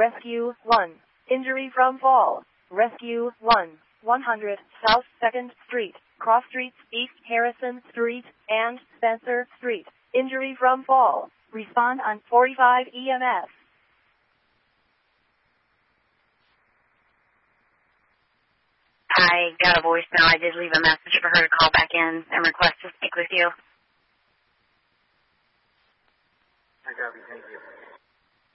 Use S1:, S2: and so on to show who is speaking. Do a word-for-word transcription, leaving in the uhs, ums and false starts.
S1: Rescue one. Injury from fall. Rescue one. one hundred South second Street, Cross Streets, East Harrison Street, and Spencer Street. Injury from fall. Respond on forty-five E M S.
S2: I got a voicemail. I did leave a message for her to call back in and request to speak with you.
S3: I got you. Thank you.